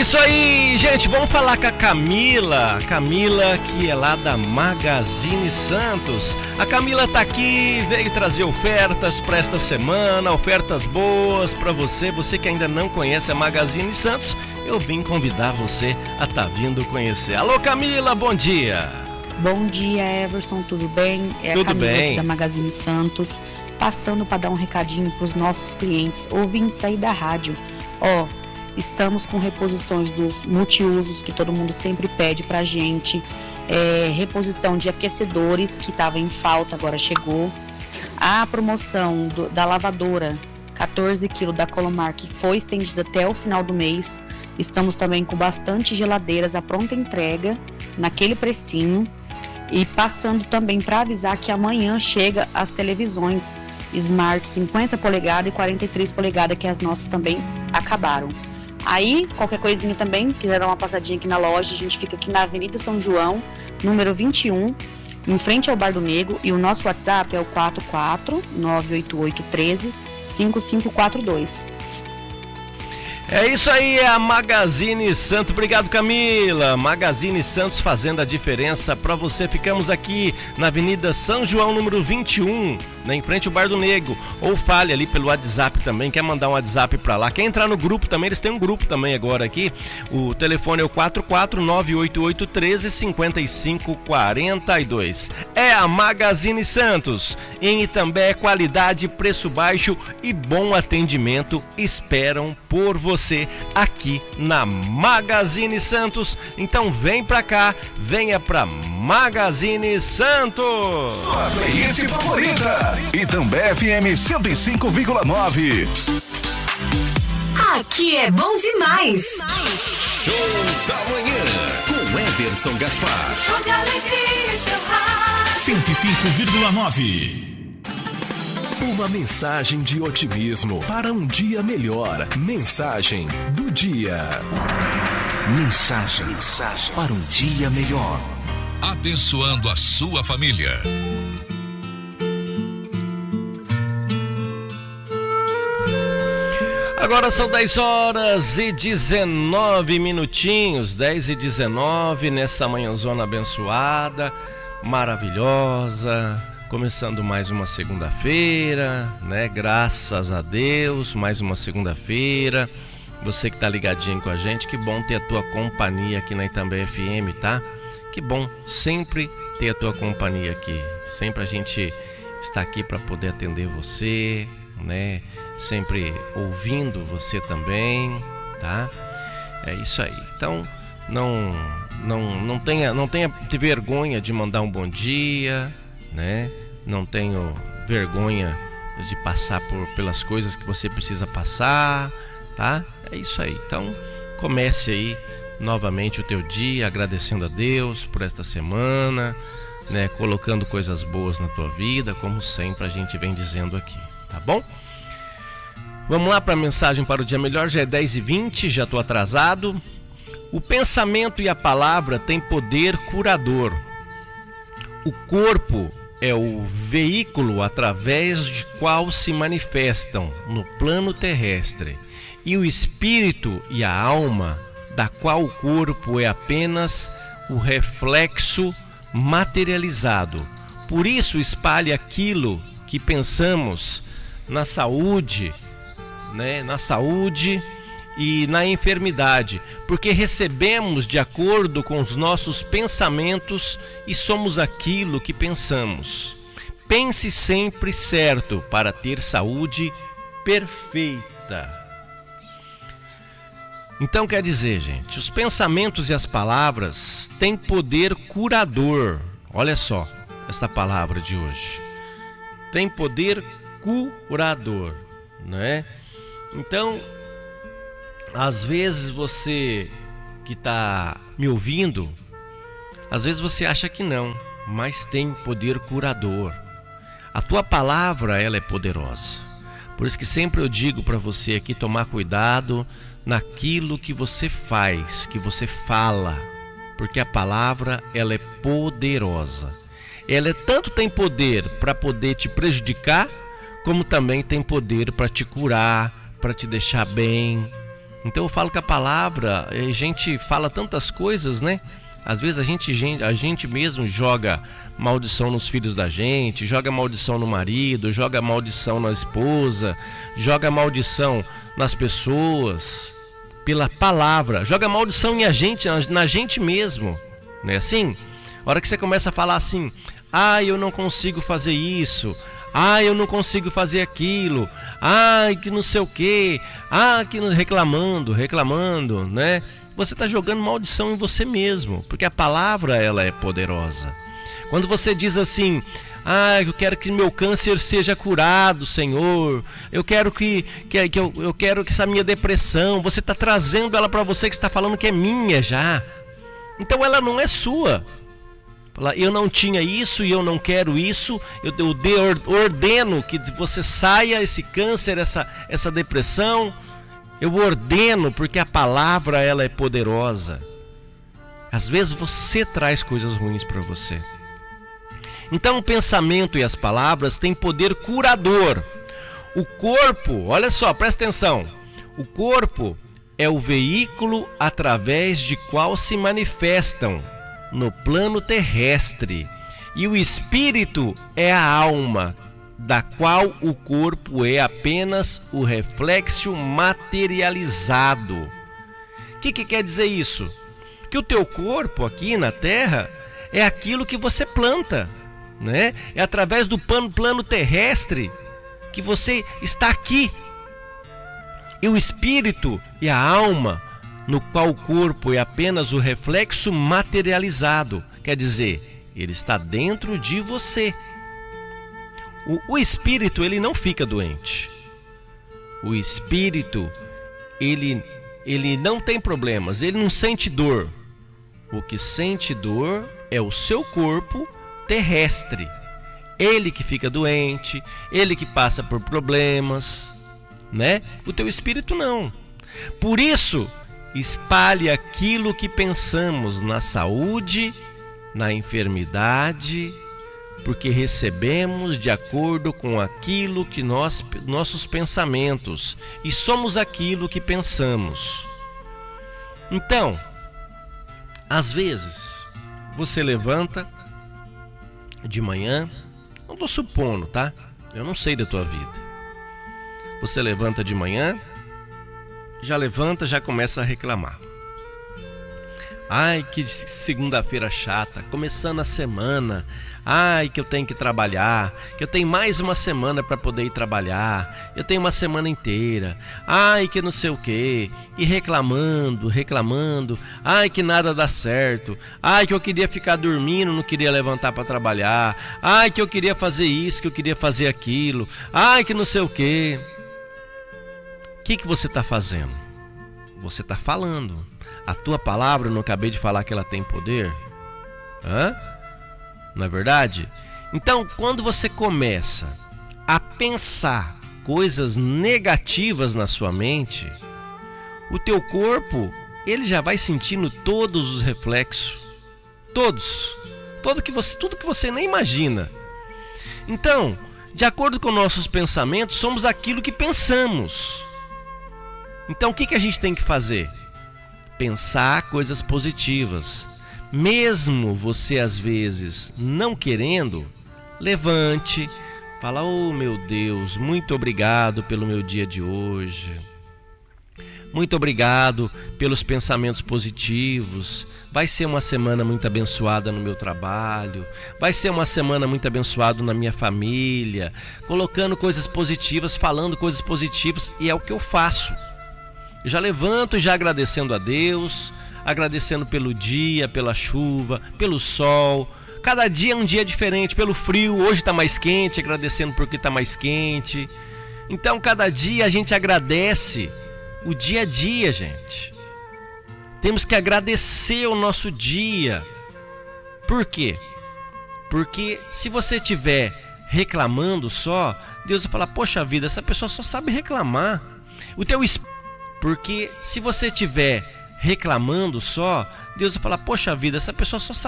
isso aí, gente, vamos falar com a Camila, que é lá da Magazine Santos. A Camila tá aqui, veio trazer ofertas para esta semana, ofertas boas para você que ainda não conhece a Magazine Santos, eu vim convidar você a tá vindo conhecer. Alô Camila, bom dia. Bom dia, Everson, tudo bem? Tudo a Camila bem. Aqui da Magazine Santos, passando para dar um recadinho para os nossos clientes, ouvintes aí da rádio. Estamos com reposições dos multiusos que todo mundo sempre pede pra gente, reposição de aquecedores que estava em falta, agora chegou. A promoção da lavadora 14 kg da Colomar, que foi estendida até o final do mês. Estamos também com bastante geladeiras à pronta entrega, naquele precinho. E passando também para avisar que amanhã chega as televisões Smart 50 polegadas e 43 polegadas, que as nossas também acabaram. Aí, qualquer coisinha também, quiser dar uma passadinha aqui na loja, a gente fica aqui na Avenida São João, número 21, em frente ao Bar do Negro, e o nosso WhatsApp é o 44988135542. É isso aí, é a Magazine Santos. Obrigado, Camila. Magazine Santos fazendo a diferença para você. Ficamos aqui na Avenida São João, número 21, né, em frente ao Bar do Negro. Ou fale ali pelo WhatsApp também. Quer mandar um WhatsApp para lá? Quer entrar no grupo também? Eles têm um grupo também agora aqui. O telefone é o 44988135542. É a Magazine Santos. Em Itambé, qualidade, preço baixo e bom atendimento esperam por você aqui na Magazine Santos. Então vem pra cá, venha pra Magazine Santos. Sua playlist favorita Itambé FM 105,9. Aqui é bom demais. Show da manhã com Everson Gaspar. Show de alegria, show 105,9. Uma mensagem de otimismo para um dia melhor. Mensagem do dia. Mensagem para um dia melhor. Abençoando a sua família. Agora são 10 horas e 19 minutinhos, 10 e 19, nessa manhãzona abençoada, maravilhosa. Começando mais uma segunda-feira, né? Graças a Deus, mais uma segunda-feira. Você que tá ligadinho com a gente, que bom ter a tua companhia aqui na Itambé FM, tá? Que bom sempre ter a tua companhia aqui. Sempre a gente está aqui para poder atender você, né? Sempre ouvindo você também, tá? É isso aí. Então, não tenha vergonha de mandar um bom dia, né? Não tenho vergonha de passar pelas coisas que você precisa passar, tá? É isso aí. Então, comece aí novamente o teu dia agradecendo a Deus por esta semana, né? Colocando coisas boas na tua vida, como sempre a gente vem dizendo aqui, tá bom? Vamos lá para a mensagem para o dia melhor. Já é 10h20, já estou atrasado. O pensamento e a palavra têm poder curador. O corpo é o veículo através de qual se manifestam no plano terrestre, e o espírito e a alma, da qual o corpo é apenas o reflexo materializado. Por isso espalhe aquilo que pensamos na saúde, né? Na saúde e na enfermidade, porque recebemos de acordo com os nossos pensamentos e somos aquilo que pensamos. Pense sempre certo para ter saúde perfeita. Então quer dizer, gente, os pensamentos e as palavras têm poder curador. Olha só essa palavra de hoje. Tem poder curador, né? Então, às vezes você que está me ouvindo, às vezes você acha que não, mas tem poder curador. A tua palavra, ela é poderosa. Por isso que sempre eu digo para você aqui tomar cuidado naquilo que você faz, que você fala, porque a palavra, ela é poderosa. Ela tanto tem poder para poder te prejudicar, como também tem poder para te curar, para te deixar bem, Então eu falo que a palavra, a gente fala tantas coisas, né? Às vezes a gente mesmo joga maldição nos filhos da gente, joga maldição no marido, joga maldição na esposa, joga maldição nas pessoas, pela palavra, joga maldição em a gente, na gente mesmo, não é assim? A hora que você começa a falar assim, eu não consigo fazer isso, eu não consigo fazer aquilo, que não sei o que, que reclamando, né? Você está jogando maldição em você mesmo, porque a palavra ela é poderosa. Quando você diz assim, eu quero que meu câncer seja curado, Senhor, eu quero que essa minha depressão, você está trazendo ela para você, que está falando que é minha já. Então ela não é sua. Eu não tinha isso e eu não quero isso, eu ordeno que você saia, esse câncer, essa depressão. Eu ordeno, porque a palavra ela é poderosa. Às vezes você traz coisas ruins para você. Então o pensamento e as palavras têm poder curador. O corpo, olha só, presta atenção. O corpo é o veículo através de qual se manifestam no plano terrestre. E o espírito é a alma, da qual o corpo é apenas o reflexo materializado. O que quer dizer isso? Que o teu corpo aqui na Terra é aquilo que você planta, né? É através do plano terrestre que você está aqui. E o espírito e a alma, no qual o corpo é apenas o reflexo materializado, quer dizer, ele está dentro de você. O espírito, ele não fica doente. O espírito, ele não tem problemas, ele não sente dor. O que sente dor é o seu corpo terrestre. Ele que fica doente, ele que passa por problemas, né? O teu espírito não. Por isso, espalhe aquilo que pensamos na saúde, na enfermidade, porque recebemos de acordo com aquilo que nossos pensamentos, e somos aquilo que pensamos. Então, às vezes, você levanta de manhã, não estou supondo, tá? Eu não sei da tua vida. Você levanta de manhã, já começa a reclamar. Ai, que segunda-feira chata, começando a semana. Ai, que eu tenho que trabalhar, que eu tenho mais uma semana para poder ir trabalhar. Eu tenho uma semana inteira. Ai, que não sei o quê. E reclamando. Ai, que nada dá certo. Ai, que eu queria ficar dormindo, não queria levantar para trabalhar. Ai, que eu queria fazer isso, que eu queria fazer aquilo. Ai, que não sei o quê. O que você está fazendo? Você está falando. A tua palavra, eu não acabei de falar que ela tem poder? Não é verdade? Então, quando você começa a pensar coisas negativas na sua mente, o teu corpo, ele já vai sentindo todos os reflexos. Tudo que você nem imagina. Então, de acordo com nossos pensamentos, somos aquilo que pensamos. Então, o que a gente tem que fazer? Pensar coisas positivas. Mesmo você às vezes não querendo, levante, fala: oh meu Deus, muito obrigado pelo meu dia de hoje. Muito obrigado pelos pensamentos positivos. Vai ser uma semana muito abençoada no meu trabalho. Vai ser uma semana muito abençoada na minha família. Colocando coisas positivas, falando coisas positivas, e é o que eu faço. Eu já levanto já agradecendo a Deus, agradecendo pelo dia, pela chuva, pelo sol. Cada dia é um dia diferente, pelo frio. Hoje está mais quente, agradecendo porque está mais quente. Então cada dia a gente agradece o dia a dia, gente. Temos que agradecer o nosso dia. Por quê? Porque se você estiver reclamando só, Deus vai falar: poxa vida, essa pessoa só sabe reclamar. Porque se você estiver reclamando só, Deus vai falar: poxa vida, essa pessoa só sabe